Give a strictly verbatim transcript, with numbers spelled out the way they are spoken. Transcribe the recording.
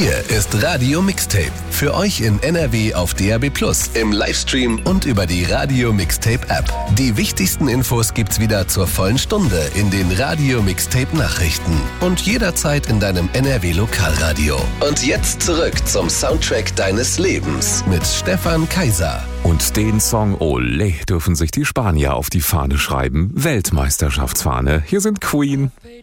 Hier ist Radio Mixtape. Für euch in N R W auf D A B plus, im Livestream und über die Radio Mixtape App. Die wichtigsten Infos gibt's wieder zur vollen Stunde in den Radio Mixtape Nachrichten und jederzeit in deinem N R W Lokalradio. Und jetzt zurück zum Soundtrack deines Lebens mit Stefan Kaiser. Und den Song Olé dürfen sich die Spanier auf die Fahne schreiben. Weltmeisterschaftsfahne. Hier sind Queen.